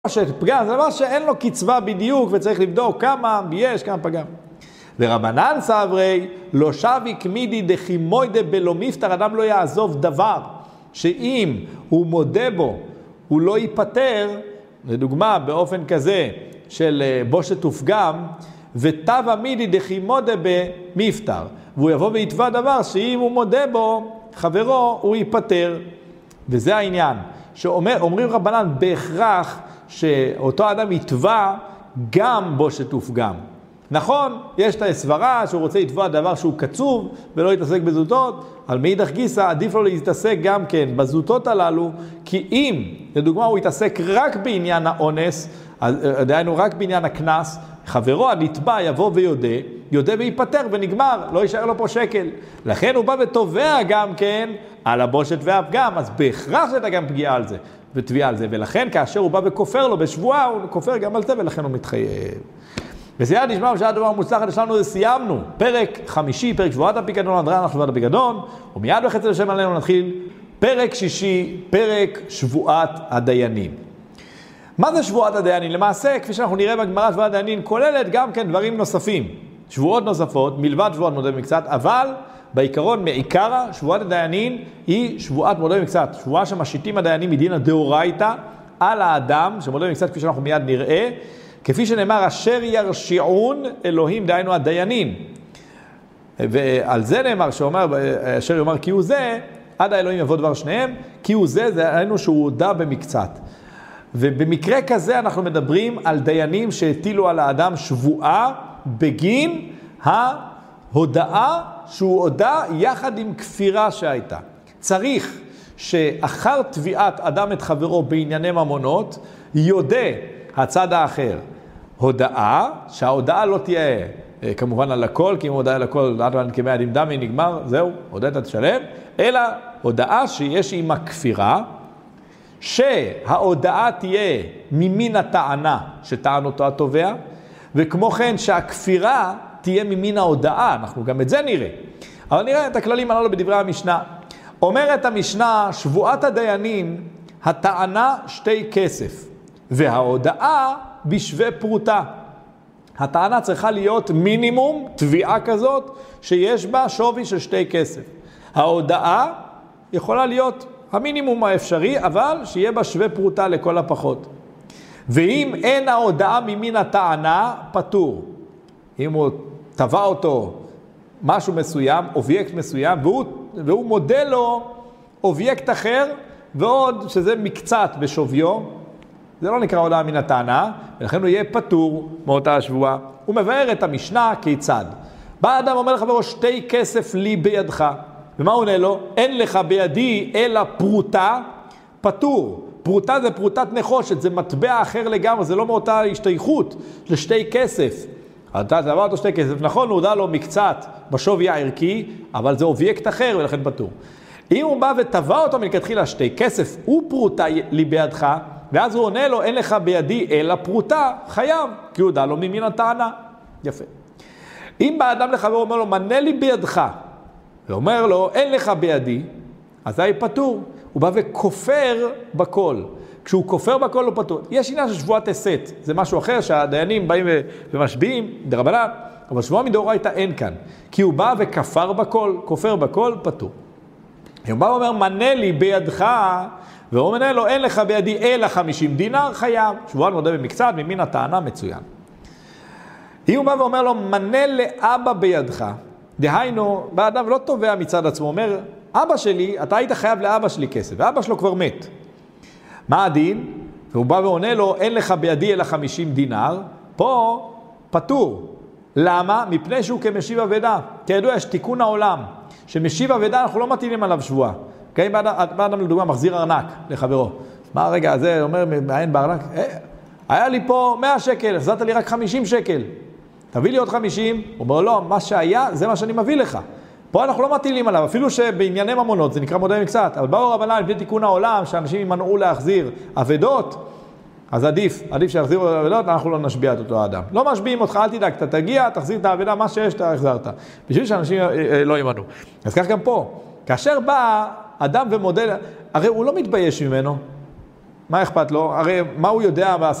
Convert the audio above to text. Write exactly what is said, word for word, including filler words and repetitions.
שפגם, זה דבר שאין לו קצבה בדיוק וצריך לבדוק כמה יש, כמה פגם. ורבנן סברי, לא שביק מידי דחימוידה בלא מפטר, אדם לא יעזוב דבר, שאם הוא מודה בו, הוא לא ייפטר, לדוגמה, באופן כזה של בושת ופגם, וטבע מידי דחימודה במפטר, והוא יבוא ויתבע דבר שאם הוא מודה בו, חברו, הוא ייפטר. וזה העניין, שאומרים רבנן בהכרח, שאותו אדם יתבע גם בושת ופגם. נכון, יש את הסברה שהוא רוצה לתבוע דבר שהוא קצוב ולא יתעסק בזוטות, על מאידך גיסא עדיף לו להתעסק גם כן בזוטות הללו, כי אם, לדוגמה, הוא יתעסק רק בעניין האונס, דהיינו רק בעניין הכנס, חברו הנתבע יבוא ויודה, יודע ויפטר ונגמר, לא יישאר לו פה שקל. לכן הוא בא ותובע גם כן על הבושת והפגם, אז בהכרח זה גם פגיעה על זה. ותביעה על זה, ולכן כאשר הוא בא וכופר לו בשבועה, הוא כופר גם על זה, ולכן הוא מתחייב. בסייעת נשמע בשעה דבר מוצלחת, יש לנו, סיימנו, פרק חמישי, פרק שבועת הפיקדון, נדרן אנחנו שבועת הפיקדון, ומיד בחצי לשם עלינו נתחיל, פרק שישי, פרק שבועת הדיינים. מה זה שבועת הדיינים? למעשה, כפי שאנחנו נראה בגמרא, שבועת הדיינים כוללת גם כן דברים נוספים, שבועות נוספות, מלבד שבועת מודה במקצת, אבל בעיקרון, מעיקרה, שבועת הדיינים היא שבועת מודה במקצת, שבועה שמשיתים הדיינים מדין הדאורייתא על האדם, שמודה במקצת כפי שאנחנו מיד נראה, כפי שנאמר, אשר ירשיעון אלוהים, דהיינו הדיינים. ועל זה נאמר, שאומר, אשר יאמר כי הוא זה, עד האלוהים יבוא דבר שניהם, כי הוא זה, זה היינו שהוא הודה במקצת. ובמקרה כזה אנחנו מדברים על דיינים שהטילו על האדם שבועה בגין ההודעה שהוא הודה יחד עם כפירה שהייתה. צריך שאחר תביעת אדם את חברו בענייני ממונות, יודע הצד האחר הודעה, שההודעה לא תהיה כמובן על הכל, כי אם הודעה על הכל, עד ואן כמי עדים דמי נגמר, זהו, הודעת תשלם, אלא הודעה שיש עם הכפירה, שההודעה תהיה ממין הטענה שטען אותו התובע, וכמו כן שהכפירה תהיה ממין ההודעה, אנחנו גם את זה נראה. אבל נראה את הכללים הללו בדברי המשנה. אומרת המשנה, שבועת הדיינים, הטענה שתי כסף, וההודעה בשווה פרוטה. הטענה צריכה להיות מינימום, תביעה כזאת, שיש בה שווי של שתי כסף. ההודעה יכולה להיות המינימום האפשרי, אבל שיהיה בה שווה פרוטה לכל הפחות. ואם אין ההודעה ממין הטענה, פטור. אם הוא תבע אותו משהו מסוים, אובייקט מסוים, והוא, והוא מודה לו אובייקט אחר, ועוד שזה מקצת בשוויו, זה לא נקרא הודעה מן הטענה, ולכן הוא יהיה פטור מאותה השבועה. הוא מבאר את המשנה כיצד. בא אדם אומר לחברו, שתי כסף לי בידך. ומה הוא עונה לו? אין לך בידי אלא פרוטה, פטור. פרוטה זה פרוטת נחושת, זה מטבע אחר לגמרי, זה לא מאותה השתייכות לשתי כסף. אתה דבר אותו שתי כסף, נכון, הוא הודע לו מקצת בשווי הערכי, אבל זה אובייקט אחר ולכן פטור. אם הוא בא וטבע אותו מלכתחילה שתי כסף ופרוטה לי בידך, ואז הוא עונה לו, אין לך בידי אלא פרוטה, חייב, כי הוא הודע לו ממין הטענה. יפה. אם בא אדם לחבר אומר לו, מנה לי בידך, ואומר לו, אין לך בידי, אז זה פטור. הוא בא וכופר בכל. כשהוא כופר בכל הוא פטור. יש עניין של שבועת הסת, זה משהו אחר שהדיינים באים ומשביעים, דרבנן, אבל שבועה מדאורייתא אין כאן. כי הוא בא וכפר בכל, כופר בכל, פטור. הוא בא ואומר, מנה לי בידך, והוא מנה לו, אין לך בידי אלא חמישים דינר, חייב. שבועה מודה במקצת, ממין הטענה מצוין. אם הוא בא ואומר לו, מנה לאבא בידך, דהיינו, באדם לא תובע מצד עצמו, אומר, אבא שלי, אתה היית חייב לאבא שלי כסף, ואבא שלו כבר מת. מה הדין? והוא בא ועונה לו, אין לך בידי אלא חמישים דינר, פה פטור. למה? מפני שהוא כמשיב אבדה. כידוע, יש תיקון העולם, שמשיב אבדה אנחנו לא מטילים עליו שבועה. כי אם באדם לדוגמה מחזיר ארנק לחברו, מה הרגע הזה, אומר, מעין בארנק, היה לי פה מאה שקל, החזרת לי רק חמישים שקל. תביא לי עוד חמישים, הוא אומר, לא, מה שהיה, זה מה שאני מביא לך. פה אנחנו לא מטילים עליו, אפילו שבענייני ממונות, זה נקרא מודה מקצת, אבל באו רבנן לפני תיקון העולם, שאנשים ימנעו להחזיר אבדות, אז עדיף, עדיף שיחזירו אבדות, אנחנו לא נשביע את אותו האדם. לא משביעים אותך, אל תדאג, אתה תגיע, תחזיר את האבדה, מה שיש, אתה החזרת. בשביל שאנשים לא ימנעו. אז כך גם פה, כאשר בא אדם ומודה, הרי הוא לא מתבייש ממנו, מה אכפת לו? הרי מה הוא יודע